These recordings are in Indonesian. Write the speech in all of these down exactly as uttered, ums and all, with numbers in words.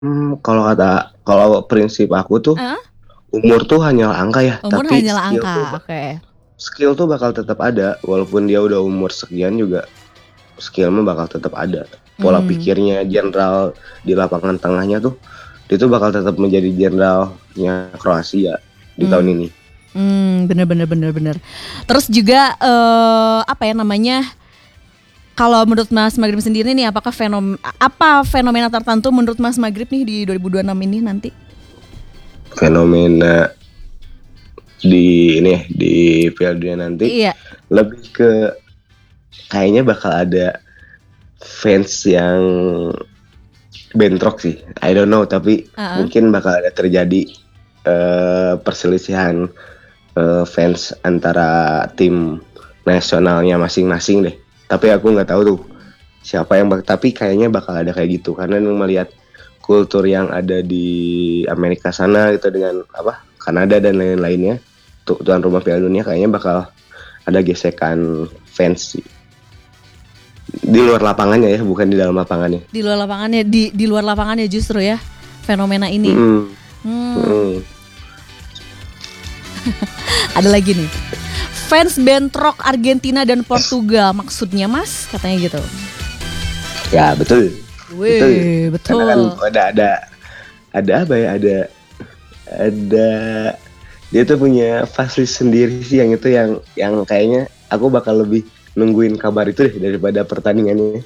Mmm, kalau kata kalau prinsip aku tuh, Heeh. umur tuh hanyalah angka ya, Umur tapi hanyalah skill tuh angka, ba oke. skill tuh bakal tetap ada, walaupun dia udah umur sekian juga, skill mah bakal tetap ada. Pola Mmm. pikirnya Jendral di lapangan tengahnya tuh, dia tuh bakal tetap menjadi Jendralnya Kroasia di tahun Mmm. ini. Mmm, bener bener bener bener. Terus juga, eee, apa ya namanya, kalau menurut Mas Maghrib sendiri nih, apakah fenom a apa fenomena tertentu menurut Mas Maghrib nih di dua ribu dua enam ini nanti? Fenomena di ini ya, di Piala Dunia nanti, Iya. lebih ke kayaknya bakal ada fans yang bentrok sih, I don't know, tapi Heeh. mungkin bakal ada terjadi, eee, perselisihan, eee, fans antara tim nasionalnya masing-masing deh. Tapi aku nggak tahu tuh, siapa yang bak tapi kayaknya bakal ada kayak gitu, karena emang melihat kultur yang ada di Amerika sana gitu dengan apa, Kanada dan lain-lainnya, tu tuan rumah Piala Dunia kayaknya bakal ada gesekan fans sih. Di luar lapangannya ya, bukan di dalam lapangannya. Di luar lapangannya di di luar lapangannya justru ya, fenomena ini? Mhm, Mmm. mhm. Ada lagi nih, fans bentrok Argentina dan Portugal maksudnya Mas? Katanya gitu. Ya betul, betul. Wih, Karena kan betul. ada ada ada apa ya, ada ada dia tuh punya fanslists sendiri sih yang itu yang yang kayaknya aku bakal lebih nungguin kabar itu deh daripada pertandingannya.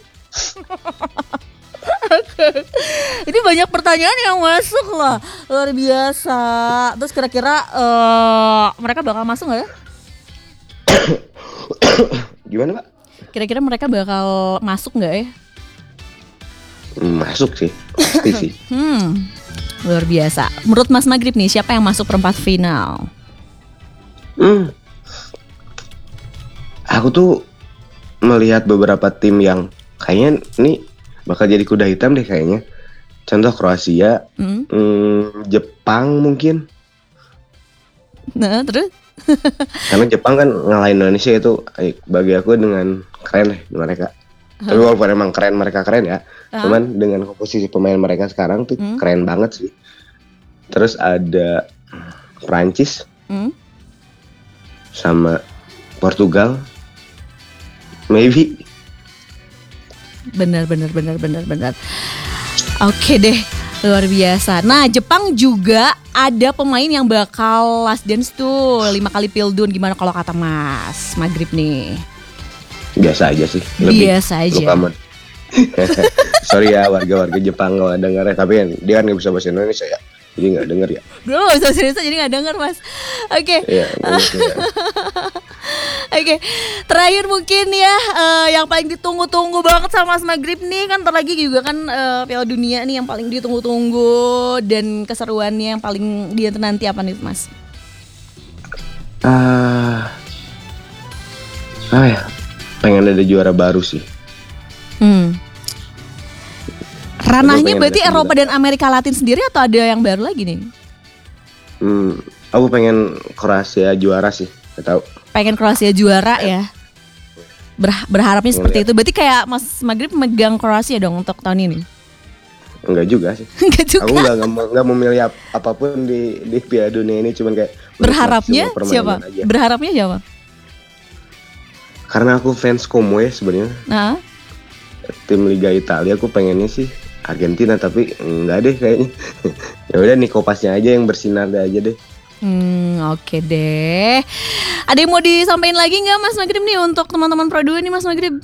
Oke, ini banyak pertanyaan yang masuk loh, luar biasa. Terus kira-kira, eee, mereka bakal masuk nggak ya? Gimana, Mbak? Kira-kira mereka bakal masuk nggak ya? Masuk sih, pasti sih. Hmm, luar biasa. Menurut Mas Maghrib nih, siapa yang masuk perempat final? Mmm. Aku tuh melihat beberapa tim yang kayaknya nih bakal jadi kuda hitam deh kayaknya. Contoh Kroasia, Mhm. mmm, Jepang mungkin. Heeh, terus? Karena Jepang kan ngalahin Indonesia itu, ai bagi aku dengan keren deh mereka. Tapi Heeh. walaupun emang keren mereka keren ya, Heeh. cuman dengan komposisi pemain mereka sekarang tuh Mmm. keren banget sih. Terus ada Prancis Mmm. sama Portugal, maybe. Bener bener bener bener bener. Oke deh, luar biasa. Nah, Jepang juga ada pemain yang bakal last dance tuh, lima kali Pildun, gimana kalau kata Mas Maghrib nih? Biasa aja sih, lebih Biasa look aja. aman. Sorry ya warga-warga Jepang kalau dengernya, tapi kan dia kan nggak bisa bahasa Indonesia ya, jadi nggak denger ya. Beliau nggak bisa bahasa Indonesia jadi nggak denger Mas. Oke. Iya, nggak bisa ya. Oke, terakhir mungkin ya, eee, yang paling ditunggu-tunggu banget sama Mas Maghrib nih, kan entar lagi juga kan, eee, Piala Dunia nih yang paling ditunggu-tunggu dan keseruannya yang paling dinanti apa nih, Mas? Ah. Apa ya, pengen ada juara baru sih. Mmm. Aku Ranahnya pengen ada berarti Eropa sembilan. dan Amerika Latin sendiri atau ada yang baru lagi nih? Mmm, aku pengen Kroasia juara sih, nggak tahu. Pengen Kroasia juara ya? Berha berharapnya Pengen seperti lihat. itu. Berarti kayak Mas Maghrib megang Kroasia dong untuk tahun ini? Enggak juga sih. Enggak Aku juga? nggak nggak me nggak memilih ap apapun di di Piala Dunia ini, cuman kayak menikmati Berharapnya semua permainan siapa? aja. Berharapnya siapa? Karena aku fans Como ya sebenarnya. Heeh. Tim Liga Italia aku pengennya sih Argentina, tapi enggak deh kayaknya. Ya udah Nico Paz-nya aja yang bersinar aja deh. Mmm, oke deh. Ada yang mau disampaikan lagi nggak Mas Maghrib nih untuk teman-teman Pro dua nih Mas Maghrib?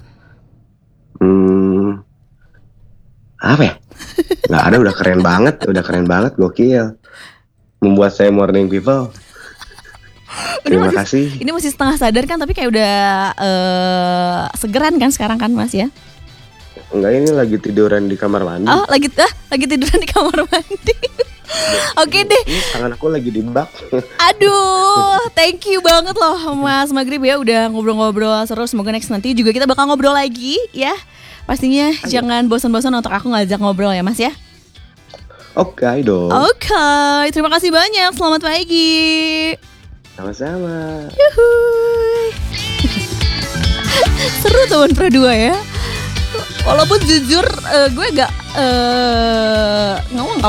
Mmm. Apa ya? Nggak ada, udah keren banget udah keren banget, gokil. Membuat saya morning people. Ini Terima masih kasih. ini masih setengah sadar kan, tapi kayak udah, eee, segeran kan sekarang kan Mas ya? Enggak, ini lagi tiduran di kamar mandi. Oh, lagi ah, lagi tiduran di kamar mandi. Oke deh. Ini tangan aku lagi di bak. Aduh, thank you banget loh Mas Maghrib ya udah ngobrol-ngobrol seru. Semoga next nanti juga kita bakal ngobrol lagi ya. Pastinya Ayo. jangan bosan-bosan untuk aku ngajak ngobrol ya Mas ya. Oke dong. Oke, terima kasih banyak. Selamat pagi. Sama-sama. Yuhuy. Seru teman Pro dua ya. Walaupun jujur eh, gue gak eh, ngomong